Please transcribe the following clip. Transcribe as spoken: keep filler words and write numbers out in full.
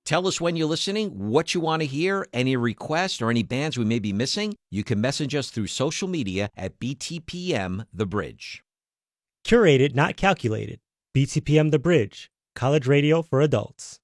Tell us when you're listening, what you want to hear, any requests, or any bands we may be missing. You can message us through social media at B T P M The Bridge. Curated, not calculated. B T P M The Bridge, college radio for adults.